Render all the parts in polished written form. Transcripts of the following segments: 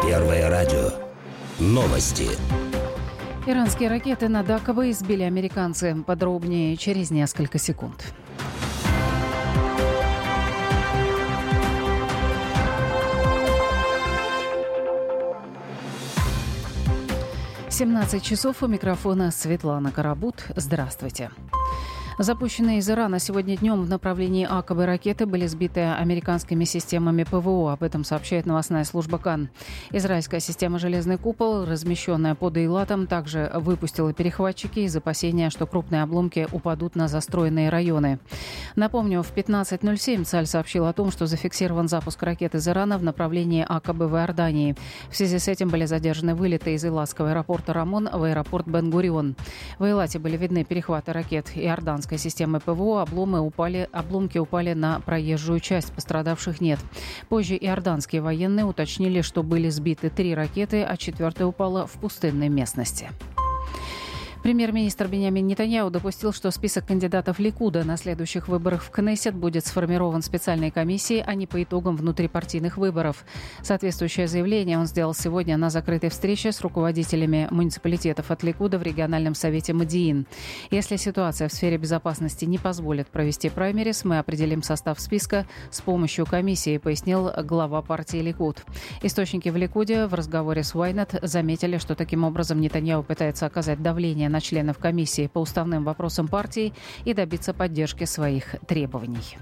Первое радио. Новости. Иранские ракеты над Акабой сбили американцы. Подробнее через несколько секунд. «17 часов», у микрофона Светлана Карабут. Здравствуйте. Запущенные из Ирана сегодня днем в направлении Акабы ракеты были сбиты американскими системами ПВО. Об этом сообщает новостная служба КАН. Израильская система «Железный купол», размещенная под Эйлатом, также выпустила перехватчики из опасения, что крупные обломки упадут на застроенные районы. Напомню, в 15:07 ЦАЛЬ сообщил о том, что зафиксирован запуск ракет из Ирана в направлении Акабы в Иордании. В связи с этим были задержаны вылеты из Эйлатского аэропорта Рамон в аэропорт Бен-Гурион. В Эйлате были видны перехваты ракет иорданской системы ПВО, обломки упали на проезжую часть, пострадавших нет. Позже иорданские военные уточнили, что были сбиты 3 ракеты, а 4-я упала в пустынной местности. Премьер-министр Биньямин Нетаньяху допустил, что список кандидатов Ликуда на следующих выборах в Кнессет будет сформирован специальной комиссией, а не по итогам внутрипартийных выборов. Соответствующее заявление он сделал сегодня на закрытой встрече с руководителями муниципалитетов от Ликуда в региональном совете Модиин. Если ситуация в сфере безопасности не позволит провести праймерис, мы определим состав списка с помощью комиссии, пояснил глава партии Ликуд. Источники в Ликуде в разговоре с Ynet заметили, что таким образом Нетаньяху пытается оказать давление на членов комиссии по уставным вопросам партии и добиться поддержки своих требований.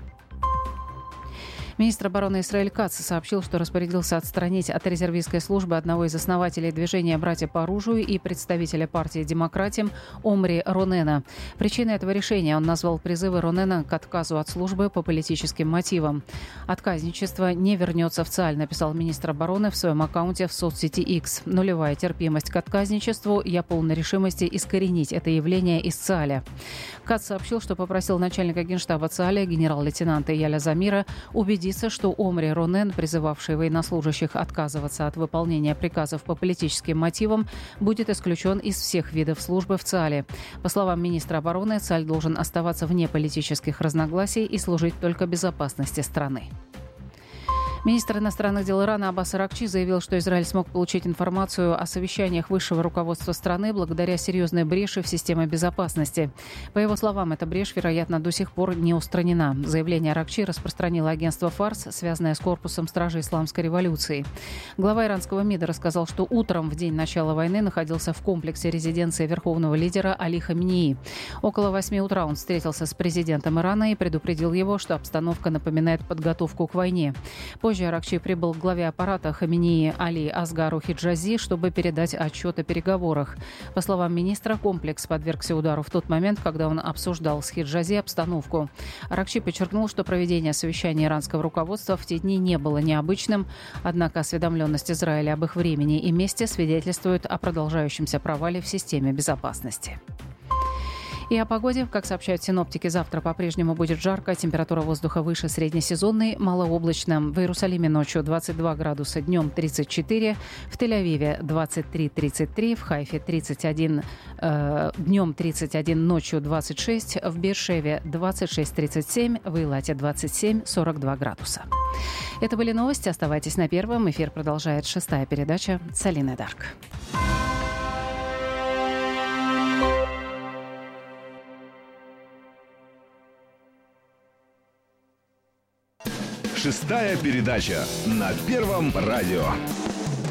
Министр обороны Исраэль Кац сообщил, что распорядился отстранить от резервистской службы одного из основателей движения «Братья по оружию» и представителя партии «Демократим» Омри Ронена. Причиной этого решения он назвал призывы Ронена к отказу от службы по политическим мотивам. «Отказничество не вернется в ЦАЛЬ», написал министр обороны в своем аккаунте в соцсети X. «Нулевая терпимость к отказничеству. Я полна решимости искоренить это явление из ЦАЛя». Кац сообщил, что попросил начальника генштаба ЦАЛя генерал-лейтенанта Яля Замира убедиться, что Омри Ронен, призывавший военнослужащих отказываться от выполнения приказов по политическим мотивам, будет исключен из всех видов службы в ЦАЛе. По словам министра обороны, ЦАЛь должен оставаться вне политических разногласий и служить только безопасности страны. Министр иностранных дел Ирана Аббас Аракчи заявил, что Израиль смог получить информацию о совещаниях высшего руководства страны благодаря серьезной бреши в системе безопасности. По его словам, эта брешь, вероятно, до сих пор не устранена. Заявление Аракчи распространило агентство «Фарс», связанное с корпусом стражей исламской революции. Глава иранского МИДа рассказал, что утром в день начала войны находился в комплексе резиденции верховного лидера Али Хаминеи. Около 8 утра он встретился с президентом Ирана и предупредил его, что обстановка напоминает подготовку к войне. Позже Аракчи прибыл к главе аппарата Хаминеи Али Асгару Хиджази, чтобы передать отчет о переговорах. По словам министра, комплекс подвергся удару в тот момент, когда он обсуждал с Хиджази обстановку. Аракчи подчеркнул, что проведение совещания иранского руководства в те дни не было необычным, однако осведомленность Израиля об их времени и месте свидетельствует о продолжающемся провале в системе безопасности. И о погоде. Как сообщают синоптики, завтра по-прежнему будет жарко. Температура воздуха выше среднесезонной, малооблачно. В Иерусалиме ночью 22 градуса, днем 34. В Тель-Авиве 23-33. В Хайфе 31, днем 31, ночью 26. В Беэр-Шеве 26-37. В Эйлате 27-42 градуса. Это были новости. Оставайтесь на Первом. Эфир продолжает 6-я передача с Алиной Дарк. Шестая передача на Первом радио.